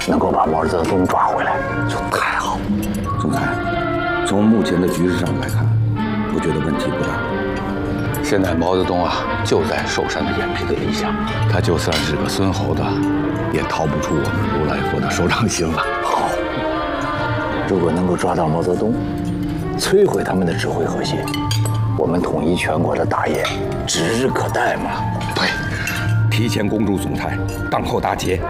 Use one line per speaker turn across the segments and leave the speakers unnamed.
能够把毛泽东抓回来，就太好。
总裁，从目前的局势上来看，我觉得问题不大。
现在毛泽东啊，就在寿山的眼皮子底下，他就算是个孙猴子，也逃不出我们如来佛的手掌心了。
好，如果能够抓到毛泽东，摧毁他们的指挥核心，我们统一全国的大业指日可待嘛。
对，提前攻入总台，当后大捷。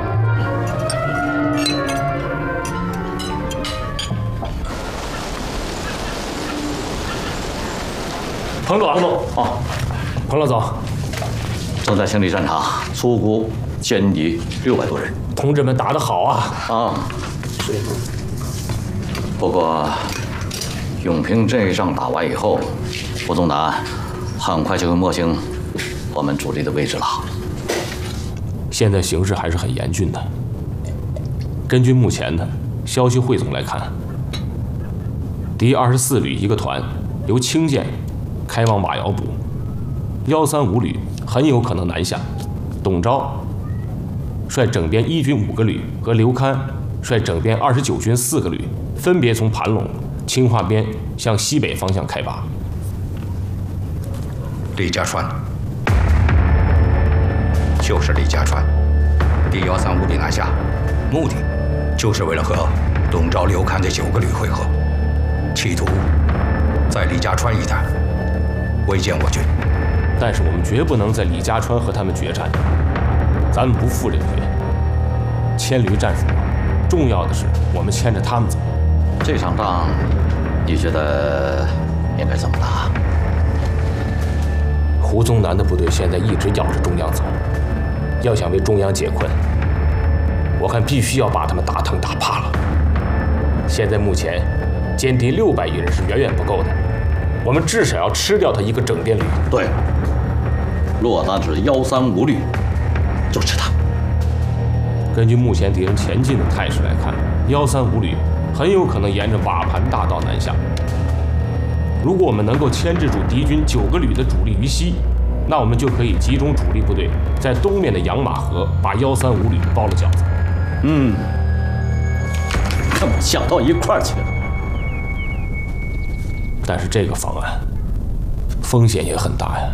彭总，彭老总，
正在清理战场，粗估歼敌600多人。
同志们打得好啊！
是。不过，永平这一仗打完以后，胡宗南很快就会摸清我们主力的位置了。
现在形势还是很严峻的。根据目前的消息汇总来看，敌24旅一个团由清涧开往马窑堡，135旅很有可能南下。董钊率整编1军5个旅和刘戡率整编29军4个旅，分别从盘龙、清化边向西北方向开拔。
李家川，就是李家川，第135旅南下，目的就是为了和董钊、刘戡这9个旅会合，企图在李家川一带围歼我军。
但是我们绝不能在李家川和他们决战，咱们不负这个罪。千驴战术，重要的是我们牵着他们走。
这场仗，你觉得应该怎么打？
胡宗南的部队现在一直咬着中央走，要想为中央解困，我看必须要把他们打疼打怕了。现在目前，歼敌600余人是远远不够的，我们至少要吃掉他一个整编旅。
对，落单是135旅，就吃他。
根据目前敌人前进的态势来看，135旅很有可能沿着瓦盘大道南下。如果我们能够牵制住敌军9个旅的主力于西，那我们就可以集中主力部队在东面的养马河，把135旅包了饺子。
这么想到一块儿去了。
但是这个方案风险也很大呀。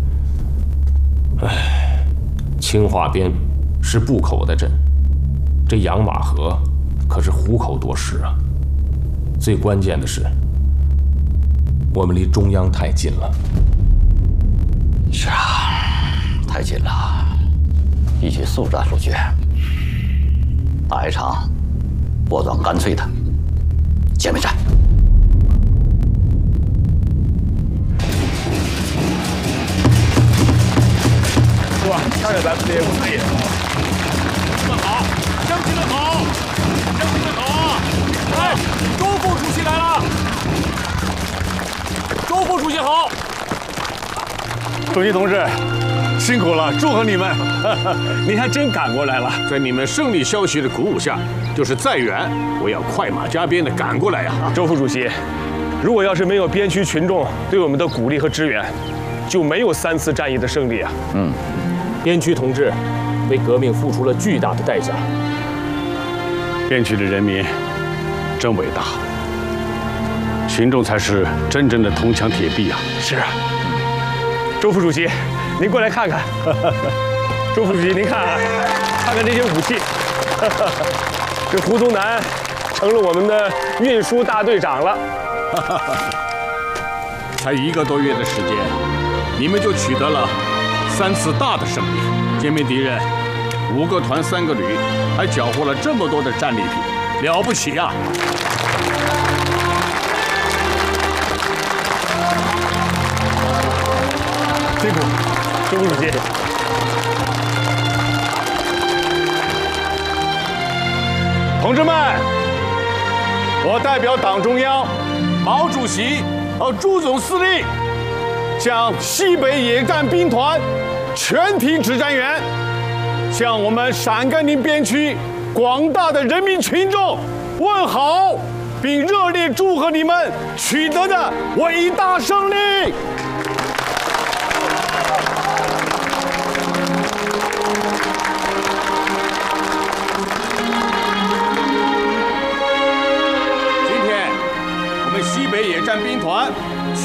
清化边是步口的镇，这养马河可是虎口夺食啊。最关键的是，我们离中央太近了。
是啊，太近了。一起速战速决，打一场果断干脆的歼灭战。
是吧？看着咱们这些武器，好，升旗的好，升旗的好啊！哎，周副主席来了，周副主席好。
主席同志，辛苦了，祝贺你们！您还真赶过来了。
在你们胜利消息的鼓舞下，就是再远，我也要快马加鞭的赶过来呀！
周副主席，如果要是没有边区群众对我们的鼓励和支援，就没有3次战役的胜利啊！
边区同志为革命付出了巨大的代价。
边区的人民真伟大，群众才是真正的铜墙铁壁啊！是啊，周副主席，您过来看看。周副主席，您看看这些武器。这胡宗南成了我们的运输大队长了。
才1个多月的时间，你们就取得了3次大的胜利，歼灭敌人5个团3个旅，还缴获了这么多的战利品，了不起啊！
辛苦，周副主席。同志们，我代表党中央、毛主席和朱总司令，向西北野战兵团全体指战员，向我们陕甘宁边区广大的人民群众问好，并热烈祝贺你们取得的伟大胜利！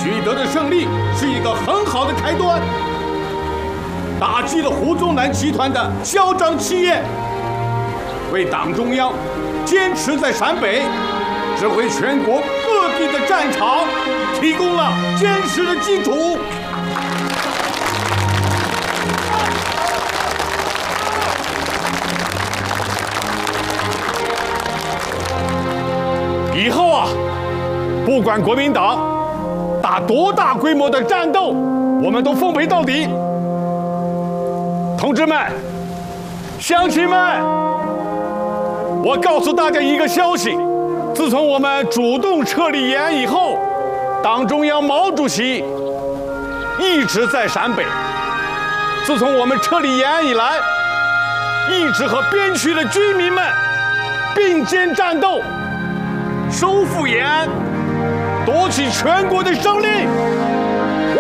取得的胜利是一个很好的开端，打击了胡宗南集团的嚣张气焰，为党中央坚持在陕北指挥全国各地的战场提供了坚实的基础。以后啊，不管国民党打多大规模的战斗，我们都奉陪到底。同志们、乡亲们，我告诉大家一个消息：自从我们主动撤离延安以后，党中央毛主席一直在陕北。自从我们撤离延安以来，一直和边区的居民们并肩战斗，收复延安，夺取全国的胜利。